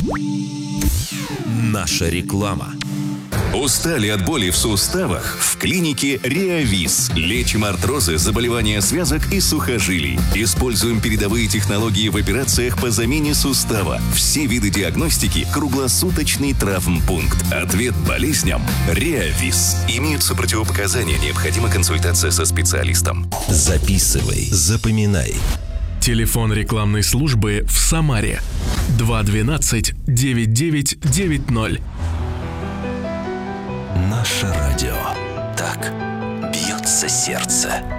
Наша реклама. Устали от боли в суставах? В клинике Реавис. Лечим артрозы, заболевания связок и сухожилий. Используем передовые технологии в операциях по замене сустава. Все виды диагностики. Круглосуточный травмпункт. Ответ болезням – Реавис. Имеются противопоказания. Необходима консультация со специалистом. Записывай, запоминай. Телефон рекламной службы в Самаре 212-9990. Наше радио. Так бьется сердце.